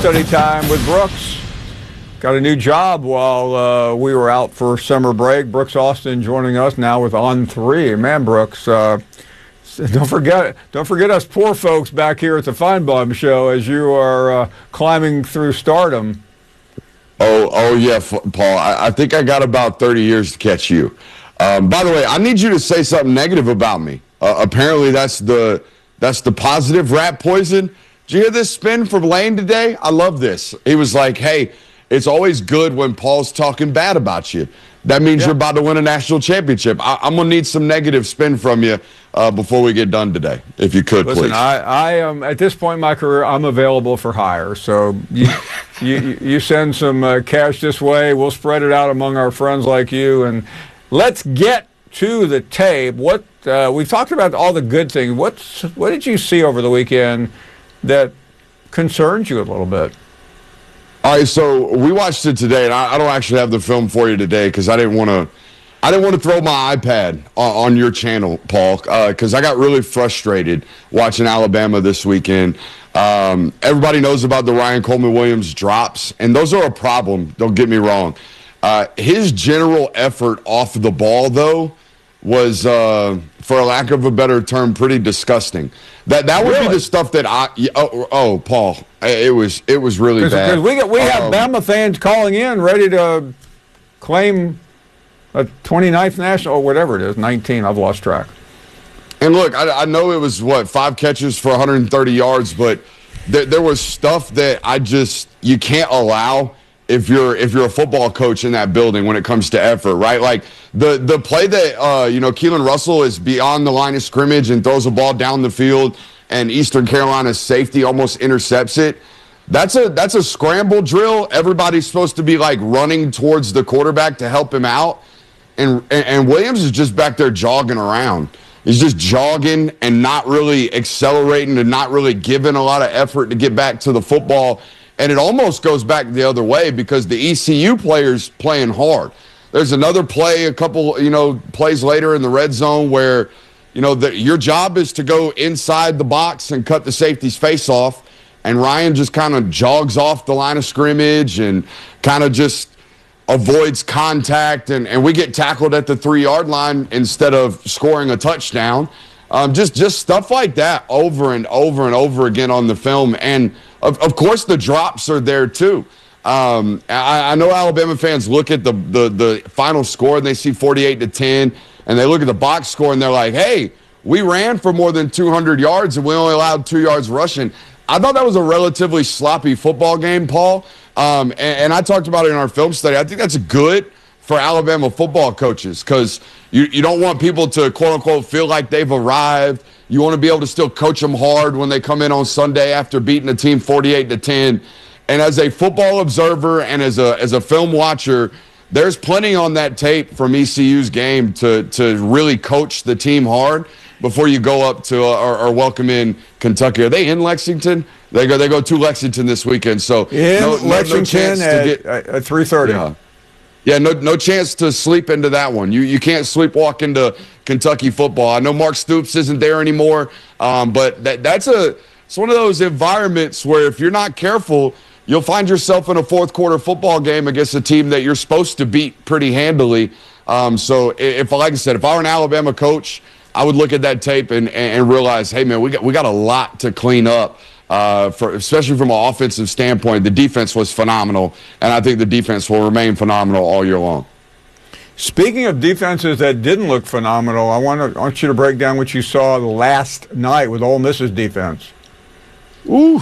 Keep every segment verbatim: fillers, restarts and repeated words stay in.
study time with Brooks. Got a new job while uh, we were out for summer break. Brooks Austin joining us now with On Three. Man, Brooks, uh, don't forget, don't forget us poor folks back here at the Feinbaum Show as you are uh, climbing through stardom. Oh, oh yeah, Paul. I, I think I got about thirty years to catch you. Um, by the way, I need you to say something negative about me. Uh, apparently, that's the that's the positive rat poison. Did you hear this spin from Lane today? I love this. He was like, "Hey, it's always good when Paul's talking bad about you. That means yeah. you're about to win a national championship." I, I'm gonna need some negative spin from you uh, before we get done today, if you could, Listen, please. I, I am at this point in my career, I'm available for hire. So you you, you send some uh, cash this way. We'll spread it out among our friends like you, and let's get to the tape. What uh, we've talked about all the good things. What's what did you see over the weekend that concerns you a little bit? All right, so we watched it today, and I, I don't actually have the film for you today because I didn't want to. I didn't want to throw my iPad on, on your channel, Paul, because uh, I got really frustrated watching Alabama this weekend. Um, everybody knows about the Ryan Coleman Williams drops, and those are a problem. Don't get me wrong. Uh, his general effort off the ball, though, was, uh, for a lack of a better term, pretty disgusting. That that would really? be the stuff that I. Oh, oh Paul, it was it was really Cause, bad. Cause we got, we have um, Bama fans calling in, ready to claim a twenty-ninth national or whatever it is, nineteen. I've lost track. And look, I, I know it was what five catches for one hundred thirty yards, but there, there was stuff that I just you can't allow if you're if you're a football coach in that building when it comes to effort, right? Like the the play that uh, you know Keelan Russell is beyond the line of scrimmage and throws a ball down the field, and Eastern Carolina's safety almost intercepts it. That's a that's a scramble drill. Everybody's supposed to be like running towards the quarterback to help him out, and and, and Williams is just back there jogging around. He's just jogging and not really accelerating and not really giving a lot of effort to get back to the football. And it almost goes back the other way because the E C U players playing hard. There's another play, a couple, you know, plays later in the red zone where, you know, the, your job is to go inside the box and cut the safety's face off. And Ryan just kind of jogs off the line of scrimmage and kind of just avoids contact. And, and we get tackled at the three-yard line instead of scoring a touchdown. Um, just, just stuff like that over and over and over again on the film. And, of, of course, the drops are there, too. Um, I, I know Alabama fans look at the, the, the final score and they see forty-eight to ten, and they look at the box score and they're like, hey, we ran for more than two hundred yards and we only allowed two yards rushing. I thought that was a relatively sloppy football game, Paul. Um, and, and I talked about it in our film study. I think that's good for Alabama football coaches because you, you don't want people to, quote-unquote, feel like they've arrived. You want to be able to still coach them hard when they come in on Sunday after beating a team forty-eight to ten. And as a football observer and as a as a film watcher, there's plenty on that tape from E C U's game to to really coach the team hard before you go up to uh, or, or welcome in Kentucky. Are they in Lexington? They go they go to Lexington this weekend. So in no, no, Lexington no chance at, to get, at three thirty. Yeah. Yeah, no no chance to sleep into that one. You you can't sleepwalk into Kentucky football. I know Mark Stoops isn't there anymore, um, but that that's a it's one of those environments where if you're not careful, you'll find yourself in a fourth quarter football game against a team that you're supposed to beat pretty handily. Um, so if, like I said, if I were an Alabama coach, I would look at that tape and, and realize, hey man, we got we got a lot to clean up. Uh, for, especially from an offensive standpoint, the defense was phenomenal, and I think the defense will remain phenomenal all year long. Speaking of defenses that didn't look phenomenal, I want, to, I want you to break down what you saw last night with Ole Miss's defense. Ooh,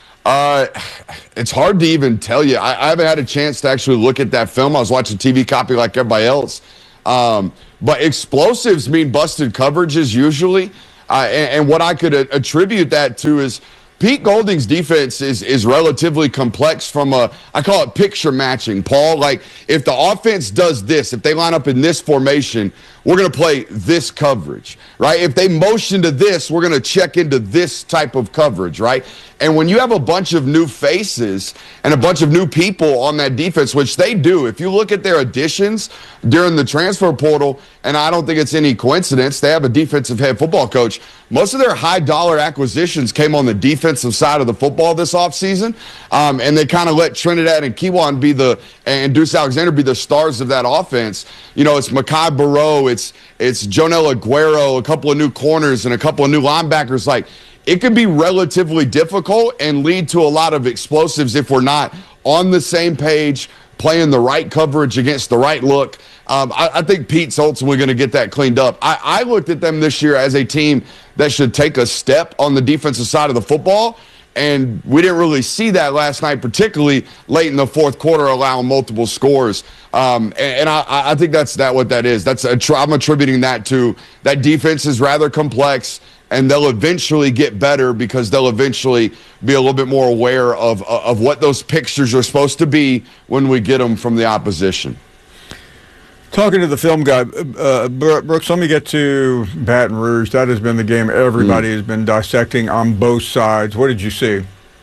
uh, it's hard to even tell you. I, I haven't had a chance to actually look at that film. I was watching T V copy like everybody else. Um, but explosives mean busted coverages usually, uh, and, and what I could a- attribute that to is Pete Golding's defense is is relatively complex from a, I call it picture matching, Paul. Like, if the offense does this, if they line up in this formation, we're going to play this coverage, right? If they motion to this, we're going to check into this type of coverage, right? And when you have a bunch of new faces and a bunch of new people on that defense, which they do, if you look at their additions during the transfer portal, and I don't think it's any coincidence, they have a defensive head football coach. Most of their high-dollar acquisitions came on the defensive side of the football this offseason, um, and they kind of let Trinidad and Kiwan be the and Deuce Alexander be the stars of that offense. You know, it's Mekhi Barrow, it's it's Jonel Aguero, a couple of new corners, and a couple of new linebackers. Like, it can be relatively difficult and lead to a lot of explosives if we're not on the same page, playing the right coverage against the right look. Um, I, I think Pete's ultimately going to get that cleaned up. I, I looked at them this year as a team that should take a step on the defensive side of the football, and we didn't really see that last night, particularly late in the fourth quarter, allowing multiple scores. Um, and and I, I think that's that what that is. That's a, I'm attributing that to that defense is rather complex, and they'll eventually get better because they'll eventually be a little bit more aware of of what those pictures are supposed to be when we get them from the opposition. Talking to the film guy, uh, Brooks, let me get to Baton Rouge. That has been the game everybody mm. has been dissecting on both sides. What did you see?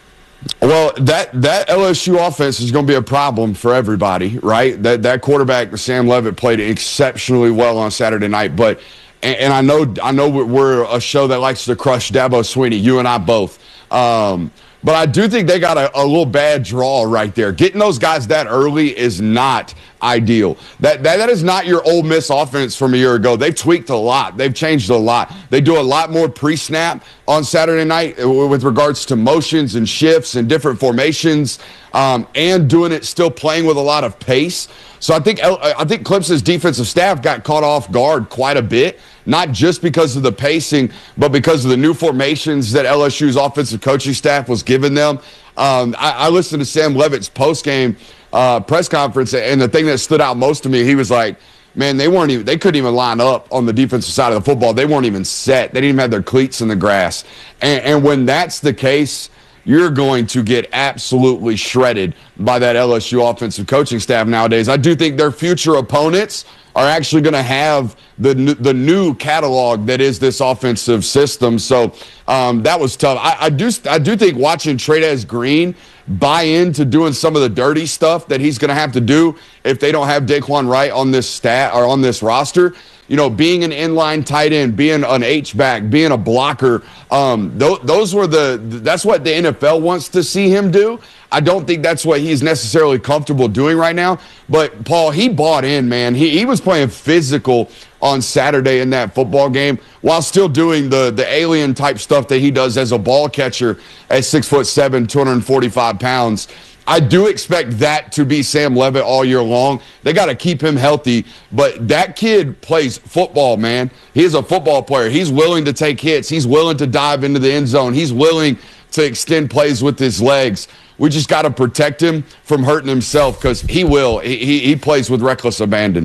Well, that, that L S U offense is going to be a problem for everybody, right? That that quarterback, Sam Leavitt, played exceptionally well on Saturday night. But and, and I know I know we're a show that likes to crush Dabo Swinney, you and I both. Um, but I do think they got a, a little bad draw right there. Getting those guys that early is not ideal. That, that that is not your Ole Miss offense from a year ago. They've tweaked a lot. They've changed a lot. They do a lot more pre-snap on Saturday night with regards to motions and shifts and different formations, um, and doing it still playing with a lot of pace. So I think I think Clemson's defensive staff got caught off guard quite a bit, not just because of the pacing, but because of the new formations that L S U's offensive coaching staff was giving them. Um, I, I listened to Sam Leavitt's postgame uh, press conference, and the thing that stood out most to me, he was like, man, they weren't even, they couldn't even line up on the defensive side of the football. They weren't even set. They didn't even have their cleats in the grass. And, and when that's the case, you're going to get absolutely shredded by that L S U offensive coaching staff nowadays. I do think their future opponents are actually going to have the the new catalog that is this offensive system. So um, that was tough. I, I do I do think watching Trey'Dez Green buy into doing some of the dirty stuff that he's going to have to do if they don't have Daquan Wright on this stat or on this roster. You know, being an inline tight end, being an H-back, being a blocker, um, th- those were the – that's what the N F L wants to see him do. I don't think that's what he's necessarily comfortable doing right now. But, Paul, he bought in, man. He he was playing physical on Saturday in that football game while still doing the, the alien-type stuff that he does as a ball catcher at six foot seven, two hundred forty-five pounds. I do expect that to be Sam Leavitt all year long. They got to keep him healthy. But that kid plays football, man. He is a football player. He's willing to take hits. He's willing to dive into the end zone. He's willing to extend plays with his legs. We just got to protect him from hurting himself because he will. He, he plays with reckless abandon.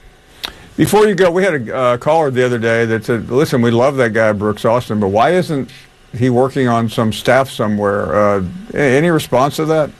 Before you go, we had a uh, caller the other day that said, listen, we love that guy, Brooks Austin, but why isn't he working on some staff somewhere? Uh, any response to that?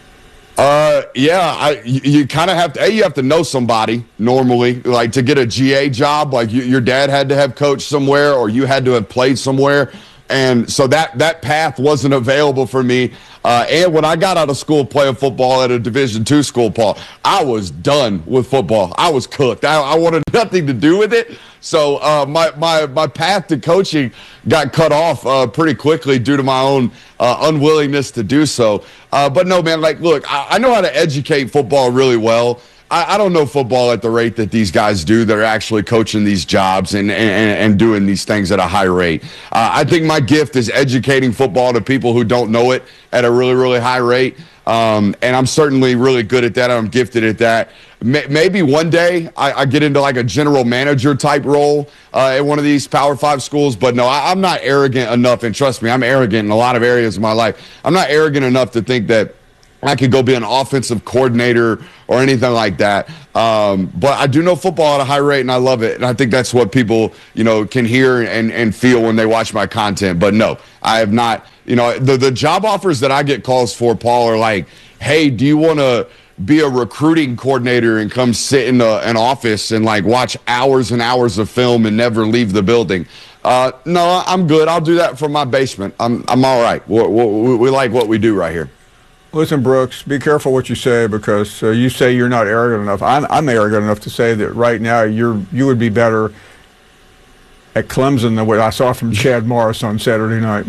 Uh, yeah, I, you, you kind of have to, A, you have to know somebody normally, like to get a G A job, like you, your dad had to have coached somewhere or you had to have played somewhere. And so that, that path wasn't available for me. Uh, and when I got out of school playing football at a Division two school, Paul, I was done with football. I was cooked. I, I wanted nothing to do with it. So uh, my, my, my path to coaching got cut off uh, pretty quickly due to my own uh, unwillingness to do so. Uh, but no, man, like, look, I, I know how to educate football really well. I, I don't know football at the rate that these guys do that are actually coaching these jobs and, and, and doing these things at a high rate. Uh, I think my gift is educating football to people who don't know it at a really, really high rate. Um, and I'm certainly really good at that. I'm gifted at that. Maybe one day I, I get into like a general manager type role uh, at one of these Power Five schools. But no, I, I'm not arrogant enough. And trust me, I'm arrogant in a lot of areas of my life. I'm not arrogant enough to think that I could go be an offensive coordinator or anything like that. Um, but I do know football at a high rate, and I love it. And I think that's what people, you know, can hear and, and feel when they watch my content. But no, I have not. You know, the, the job offers that I get calls for, Paul, are like, hey, do you want to be a recruiting coordinator and come sit in a, an office and like watch hours and hours of film and never leave the building. Uh, no, I'm good. I'll do that from my basement. I'm I'm all right. We, we, we like what we do right here. Listen, Brooks, be careful what you say, because uh, you say you're not arrogant enough. I'm, I'm arrogant enough to say that right now you're you would be better at Clemson than what I saw from Chad Morris on Saturday night.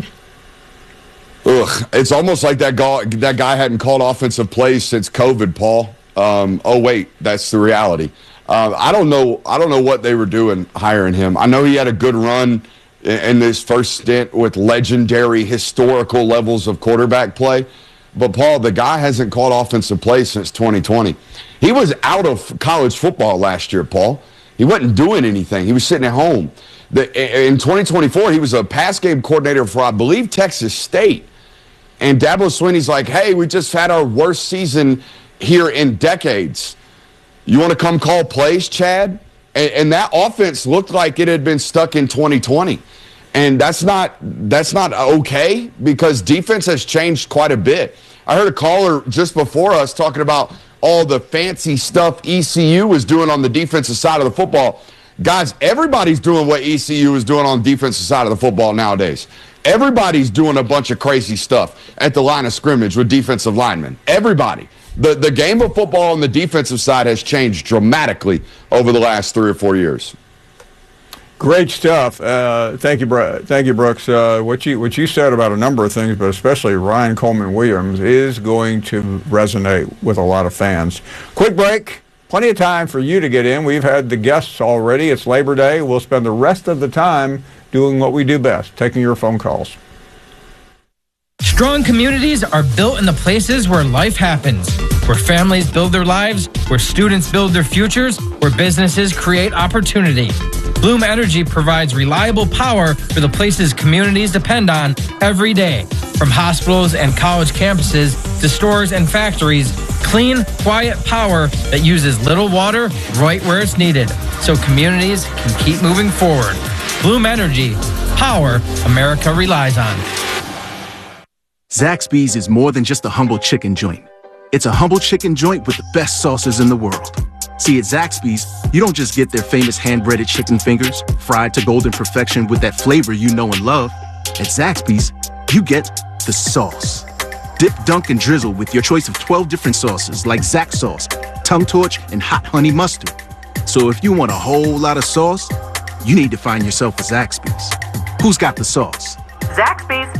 Ugh, it's almost like that guy, that guy hadn't called offensive plays since COVID, Paul. Um, oh, wait, that's the reality. Uh, I don't know. I don't know what they were doing hiring him. I know he had a good run in, in this first stint with legendary historical levels of quarterback play. But, Paul, the guy hasn't called offensive plays since twenty twenty. He was out of college football last year, Paul. He wasn't doing anything. He was sitting at home. The, in twenty twenty-four, he was a pass game coordinator for, I believe, Texas State. And Dabo Swinney's like, hey, we just had our worst season here in decades. You want to come call plays, Chad? And, and that offense looked like it had been stuck in twenty twenty. And that's not that's not okay, because defense has changed quite a bit. I heard a caller just before us talking about all the fancy stuff E C U was doing on the defensive side of the football. Guys, everybody's doing what E C U is doing on the defensive side of the football nowadays. Everybody's doing a bunch of crazy stuff at the line of scrimmage with defensive linemen. Everybody. The, the game of football on the defensive side has changed dramatically over the last three or four years. Great stuff. Uh, thank you, Bro- thank you, Brooks. Uh, what you what you said about a number of things, but especially Ryan Coleman Williams, is going to resonate with a lot of fans. Quick break. Plenty of time for you to get in. We've had the guests already. It's Labor Day. We'll spend the rest of the time doing what we do best, taking your phone calls. Strong communities are built in the places where life happens, where families build their lives, where students build their futures, where businesses create opportunity. Bloom Energy provides reliable power for the places communities depend on every day. From hospitals and college campuses to stores and factories, clean, quiet power that uses little water right where it's needed, so communities can keep moving forward. Bloom Energy, power America relies on. Zaxby's is more than just a humble chicken joint. It's a humble chicken joint with the best sauces in the world. See, at Zaxby's, you don't just get their famous hand-breaded chicken fingers, fried to golden perfection with that flavor you know and love. At Zaxby's, you get the sauce. Dip, dunk, and drizzle with your choice of twelve different sauces like Zax sauce, tongue torch, and hot honey mustard. So if you want a whole lot of sauce, you need to find yourself a Zaxby's. Who's got the sauce? Zaxby's.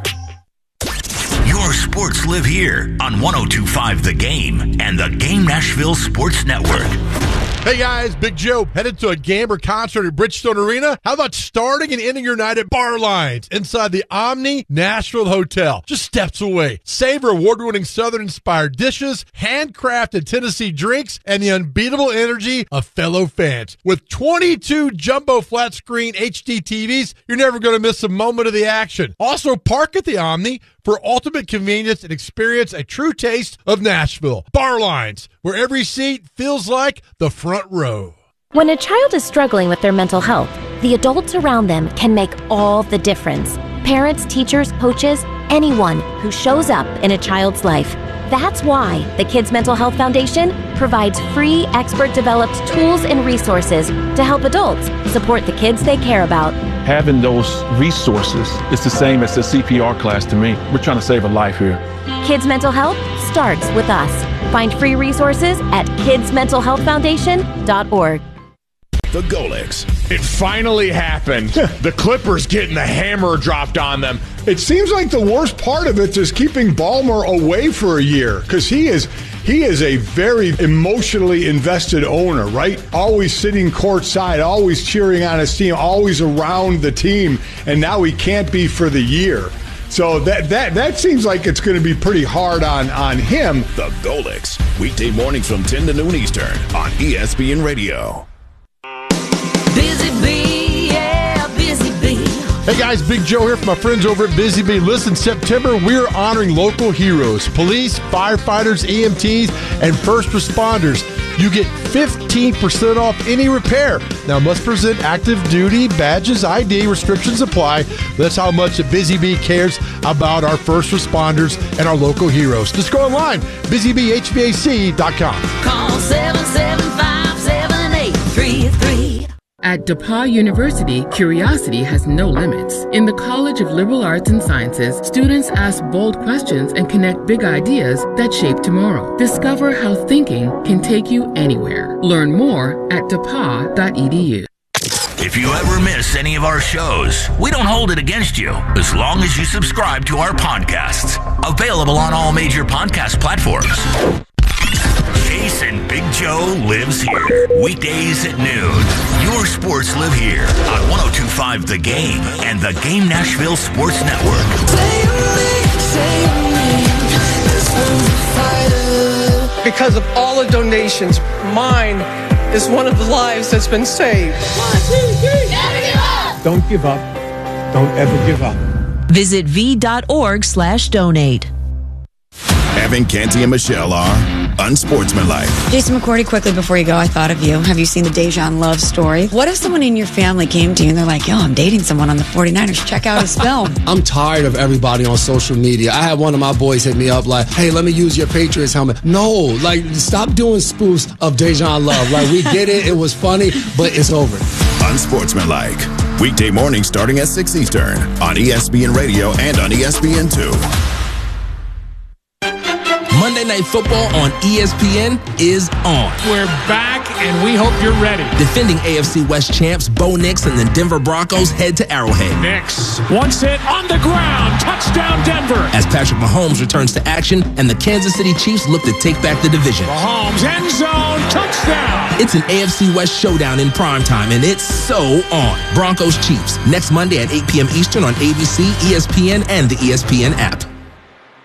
Your sports live here on one oh two point five The Game and the Game Nashville Sports Network. Hey guys, Big Joe, headed to a game or concert at Bridgestone Arena? How about starting and ending your night at Bar Lines inside the Omni Nashville Hotel, just steps away? Savor award-winning Southern-inspired dishes, handcrafted Tennessee drinks, and the unbeatable energy of fellow fans. With twenty-two jumbo flat-screen H D T Vs, you're never going to miss a moment of the action. Also, park at the Omni for ultimate convenience and experience a true taste of Nashville. Bar Lines, where every seat feels like the front row. When a child is struggling with their mental health, the adults around them can make all the difference. Parents, teachers, coaches, anyone who shows up in a child's life. That's why the Kids Mental Health Foundation provides free, expert-developed tools and resources to help adults support the kids they care about. Having those resources is the same as the C P R class to me. We're trying to save a life here. Kids Mental Health starts with us. Find free resources at kids mental health foundation dot org. The Golics. It finally happened. The Clippers getting the hammer dropped on them. It seems like the worst part of it is keeping Ballmer away for a year, because he is he is a very emotionally invested owner, right? Always sitting courtside, always cheering on his team, always around the team, and now he can't be for the year. So that that that seems like it's going to be pretty hard on, on him. The Golics. Weekday mornings from ten to noon Eastern on E S P N Radio. Busy Bee, yeah, Busy Bee. Hey guys, Big Joe here from my friends over at Busy Bee. Listen, September, we're honoring local heroes, police, firefighters, E M Ts, and first responders. you get fifteen percent off any repair. Now, must present active duty badges, I D, restrictions apply. That's how much the Busy Bee cares about our first responders and our local heroes. Just go online, busy bee h v a c dot com. Call seven seven five, seven eight three three. At DePauw University, curiosity has no limits. In the College of Liberal Arts and Sciences, students ask bold questions and connect big ideas that shape tomorrow. Discover how thinking can take you anywhere. Learn more at depaw dot e d u. If you ever miss any of our shows, we don't hold it against you as long as you subscribe to our podcasts. Available on all major podcast platforms. Jason Big Joe lives here. Weekdays at noon. Your sports live here on one oh two point five The Game and the Game Nashville Sports Network. Because of all the donations, mine is one of the lives that's been saved. One, two, three. Never give up. Don't give up. Don't ever give up. Visit v.org slash donate. Evan, Canty, and Michelle are unsportsmanlike. Jason McCourty, quickly before you go, I thought of you. Have you seen the Dejan Love story? What if someone in your family came to you and they're like, yo, I'm dating someone on the forty-niners. Check out his film. I'm tired of everybody on social media. I had one of my boys hit me up like, hey, let me use your Patriots helmet. No, like, stop doing spoofs of Dejan Love. Like, we get it. It was funny, but it's over. Unsportsmanlike. Weekday morning starting at six Eastern on E S P N Radio and on E S P N two. Monday Night Football on E S P N is on. We're back, and we hope you're ready. Defending A F C West champs Bo Nix and the Denver Broncos head to Arrowhead. Nix, once hit on the ground, touchdown Denver. As Patrick Mahomes returns to action and the Kansas City Chiefs look to take back the division. Mahomes, end zone, touchdown. It's an A F C West showdown in primetime, and it's so on. Broncos Chiefs, next Monday at eight p.m. Eastern on A B C, E S P N, and the E S P N app.